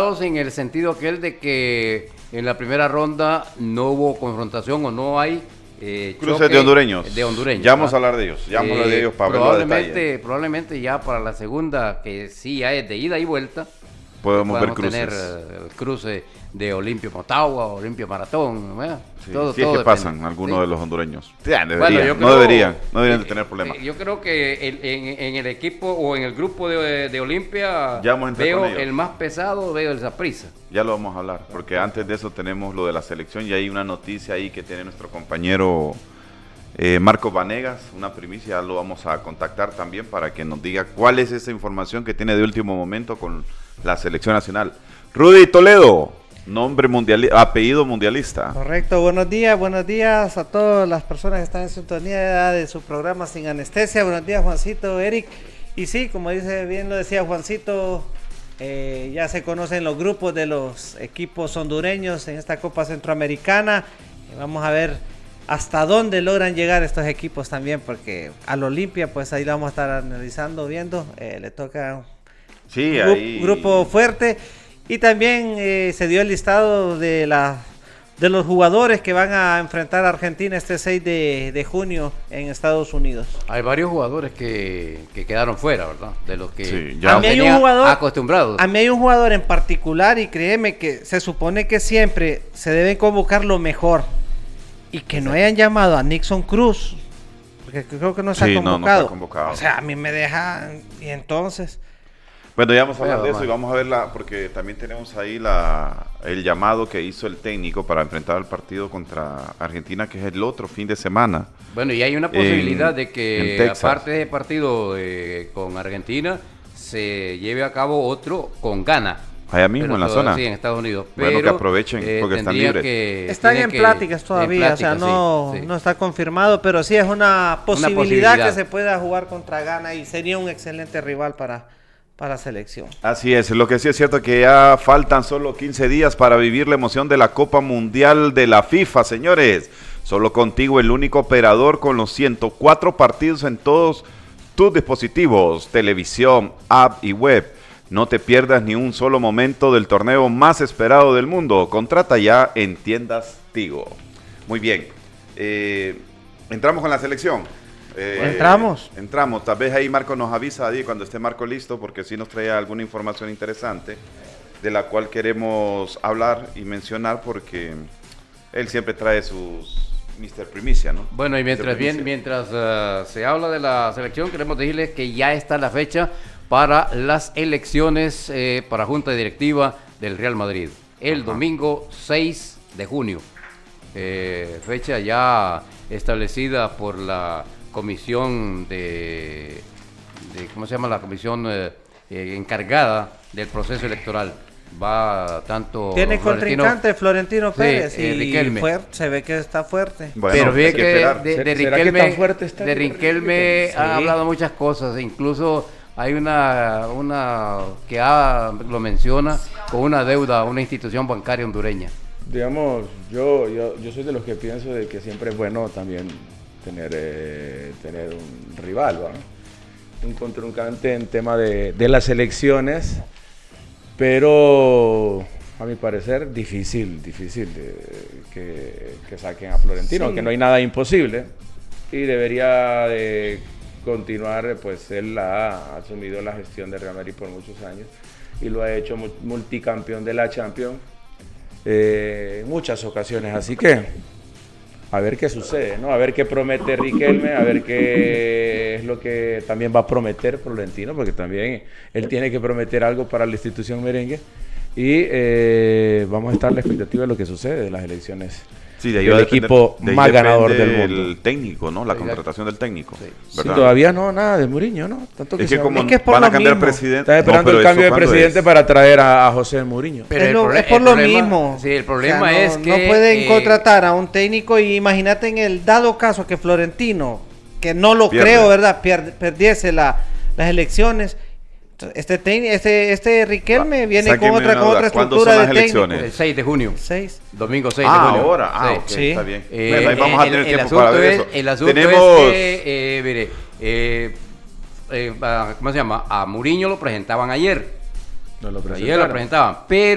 acostumbrados en el sentido aquel de que en la primera ronda no hubo confrontación o no hay cruces de hondureños. Ya vamos a hablar de ellos. Ya vamos a hablar de ellos para verlo a detalle. Probablemente ya para la segunda, que sí ya es de ida y vuelta, podemos ver cruces. Tener el cruce de Olimpia Motagua, Olimpia Maratón, sí, todo, si todo es que depende. Pasan algunos de los hondureños. No deberían de tener problemas. Yo creo que en el equipo o en el grupo de Olimpia veo el más pesado, veo el Saprissa. Ya lo vamos a hablar, porque antes de eso tenemos lo de la selección y hay una noticia ahí que tiene nuestro compañero Marcos Vanegas, una primicia, ya lo vamos a contactar también para que nos diga cuál es esa información que tiene de último momento con la selección nacional. Rudy Toledo, apellido mundialista. Correcto, buenos días a todas las personas que están en sintonía de su programa Sin Anestesia. Buenos días, Juancito, Eric. Y sí, como bien lo decía Juancito, ya se conocen los grupos de los equipos hondureños en esta Copa Centroamericana. Vamos a ver hasta dónde logran llegar estos equipos también, porque al Olimpia, pues ahí lo vamos a estar analizando, viendo. Le toca un grupo fuerte. Y también se dio el listado de los jugadores que van a enfrentar a Argentina este 6 de junio en Estados Unidos. Hay varios jugadores que quedaron fuera, ¿verdad? De los que sí, ya hay un jugador acostumbrados. A mí hay un jugador en particular, y créeme que se supone que siempre se debe convocar lo mejor. Y que no hayan llamado a Nixon Cruz, porque creo que no está convocado. No está convocado. O sea, a mí me dejan, y entonces... Bueno, ya vamos a hablar de eso y vamos a verla, porque también tenemos ahí el llamado que hizo el técnico para enfrentar el partido contra Argentina, que es el otro fin de semana. Bueno, y hay una posibilidad de que, aparte de partido con Argentina, se lleve a cabo otro con Ghana. Allá mismo, en la zona. Sí, en Estados Unidos. Bueno, que aprovechen, porque están libres. Están en pláticas todavía, o sea, no está confirmado, pero sí es una posibilidad que se pueda jugar contra Ghana y sería un excelente rival para selección. Así es, lo que sí es cierto es que ya faltan solo 15 días para vivir la emoción de la Copa Mundial de la FIFA, señores. Solo contigo, el único operador con los 104 partidos en todos tus dispositivos, televisión, app y web. No te pierdas ni un solo momento del torneo más esperado del mundo. Contrata ya en tiendas Tigo. Muy bien. Entramos con la selección. Entramos, tal vez ahí Marco nos avisa cuando esté Marco listo, porque sí nos trae alguna información interesante de la cual queremos hablar y mencionar, porque él siempre trae sus Mr. Primicia, ¿no? Bueno, y mientras se habla de la selección, queremos decirles que ya está la fecha para las elecciones para Junta Directiva del Real Madrid, el domingo 6 de junio, fecha ya establecida por la comisión ¿cómo se llama? La comisión encargada del proceso electoral. Va tanto... Tiene contrincante Florentino Pérez y Riquelme. Se ve que está fuerte. Bueno, pero ve que de Riquelme ha hablado muchas cosas, incluso hay una que lo menciona con una deuda a una institución bancaria hondureña. Digamos, yo soy de los que pienso de que siempre es bueno también tener un rival, ¿no? Un contrincante en tema de las elecciones, pero a mi parecer difícil que saquen a Florentino, aunque no hay nada imposible, y debería de continuar, pues él ha asumido la gestión de Real Madrid por muchos años y lo ha hecho multicampeón de la Champions en muchas ocasiones, así que a ver qué sucede, ¿no? A ver qué promete Riquelme, a ver qué es lo que también va a prometer Florentino, porque también él tiene que prometer algo para la institución merengue, y vamos a estar a la expectativa de lo que sucede de las elecciones. Sí, de ahí el equipo más ganador del mundo. El técnico, ¿no? La contratación del técnico. Sí, todavía no, nada de Mourinho, ¿no? Tanto que van a cambiar presidente. Está esperando el cambio de presidente para traer a José Mourinho. Pero es por lo mismo. Sí, el problema es que... No pueden contratar a un técnico, y imagínate en el dado caso que Florentino, que no lo creo, ¿verdad? Perdiese las elecciones. Este Riquelme viene con otra estructura de técnico. El 6 de junio. 6. Domingo 6 de junio. Ahora. Sí. Okay, sí. Está bien. Bueno, ahí vamos a tener tiempo para ver eso. El asunto tenemos... es que, ¿cómo se llama? A Mourinho lo presentaban ayer. No lo Ayer lo presentaban, pero